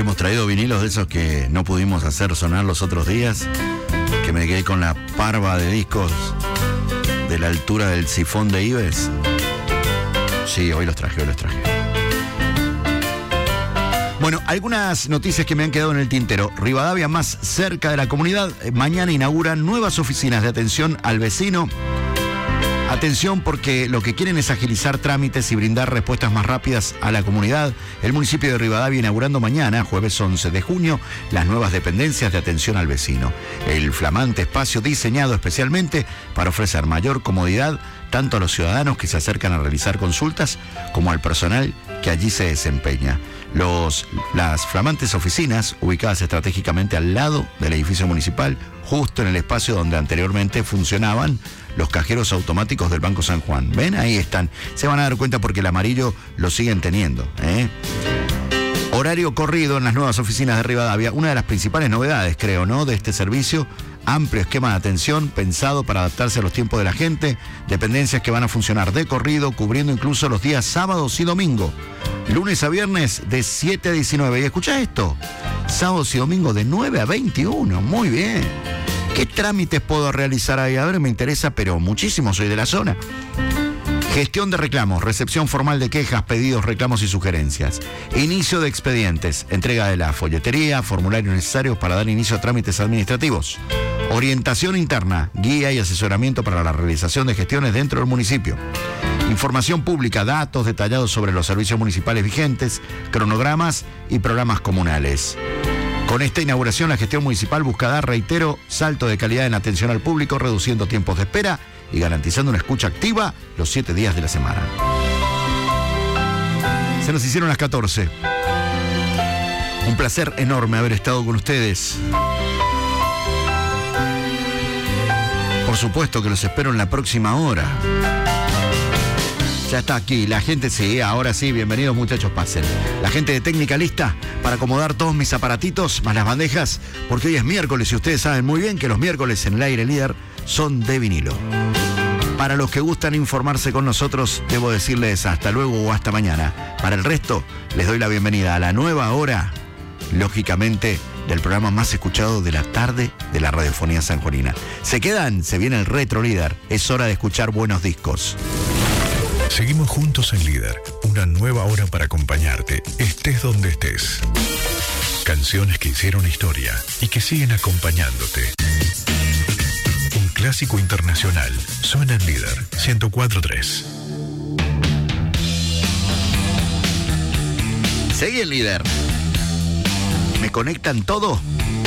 hemos traído vinilos de esos que no pudimos hacer sonar los otros días, que me quedé con la parva de discos de la altura del sifón de Ives. Sí, hoy los traje. Bueno, algunas noticias que me han quedado en el tintero. Rivadavia, más cerca de la comunidad, mañana inauguran nuevas oficinas de atención al vecino. Atención, porque lo que quieren es agilizar trámites y brindar respuestas más rápidas a la comunidad. El municipio de Rivadavia inaugurando mañana, jueves 11 de junio, las nuevas dependencias de atención al vecino. El flamante espacio diseñado especialmente para ofrecer mayor comodidad tanto a los ciudadanos que se acercan a realizar consultas como al personal que allí se desempeña. Las flamantes oficinas, ubicadas estratégicamente al lado del edificio municipal, justo en el espacio donde anteriormente funcionaban los cajeros automáticos del Banco San Juan. ¿Ven? Ahí están. Se van a dar cuenta porque el amarillo lo siguen teniendo, ¿eh? Horario corrido en las nuevas oficinas de Rivadavia. Una de las principales novedades, creo, ¿no?, de este servicio. Amplio esquema de atención pensado para adaptarse a los tiempos de la gente. Dependencias que van a funcionar de corrido, cubriendo incluso los días sábados y domingo. Lunes a viernes de 7 a 19. Y escuchá esto. Sábados y domingo de 9 a 21. Muy bien. ¿Qué trámites puedo realizar ahí? A ver, me interesa, pero muchísimo, soy de la zona. Gestión de reclamos, recepción formal de quejas, pedidos, reclamos y sugerencias. Inicio de expedientes, entrega de la folletería, formularios necesarios para dar inicio a trámites administrativos. Orientación interna, guía y asesoramiento para la realización de gestiones dentro del municipio. Información pública, datos detallados sobre los servicios municipales vigentes, cronogramas y programas comunales. Con esta inauguración, la gestión municipal busca dar, reitero, salto de calidad en atención al público, reduciendo tiempos de espera y garantizando una escucha activa los 7 días de la semana. Se nos hicieron las 14. Un placer enorme haber estado con ustedes. Por supuesto que los espero en la próxima hora. Ya está aquí, la gente, sí, ahora sí, bienvenidos muchachos, pasen. La gente de técnica lista para acomodar todos mis aparatitos, más las bandejas, porque hoy es miércoles y ustedes saben muy bien que los miércoles en el Aire Líder son de vinilo. Para los que gustan informarse con nosotros, debo decirles hasta luego o hasta mañana. Para el resto, les doy la bienvenida a la nueva hora, lógicamente, del programa más escuchado de la tarde de la radiofonía sanjuanina. Se quedan, se viene el Retro Líder, es hora de escuchar buenos discos. Seguimos juntos en Líder, una nueva hora para acompañarte, estés donde estés. Canciones que hicieron historia y que siguen acompañándote. Un clásico internacional suena en Líder 104.3. Seguí en Líder. ¿Me conectan todo?